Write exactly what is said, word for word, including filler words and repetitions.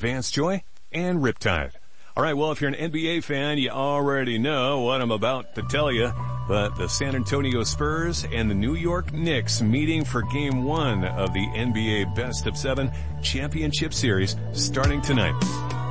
Vance Joy and Riptide. All right, well, if you're an N B A fan, you already know what I'm about to tell you. But the San Antonio Spurs and the New York Knicks meeting for Game one of the N B A Best of Seven Championship Series starting tonight.